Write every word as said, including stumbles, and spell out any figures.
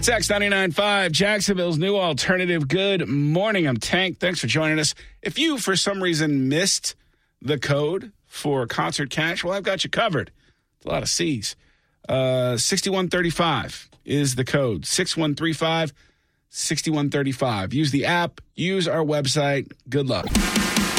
It's X ninety-nine point five, Jacksonville's new alternative. Good morning. I'm Tank. Thanks for joining us. If you, for some reason, missed the code for Concert Cash, well, I've got you covered. It's a lot of C's. Uh, sixty-one thirty-five is the code. six one three five, six one three five. Use the app. Use our website. Good luck.